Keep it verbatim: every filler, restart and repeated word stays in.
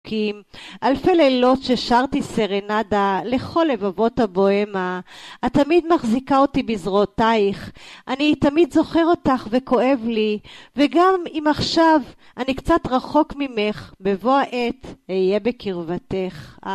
אלפי לילות ששרתי סרנדה לכל לבבות הבוהמה. את תמיד מחזיקה אותי בזרועותייך, אני תמיד זוכר אותך וכואב לי, וגם אם עכשיו אני קצת רחוק ממך, בבוא העת אהיה בקרבתך.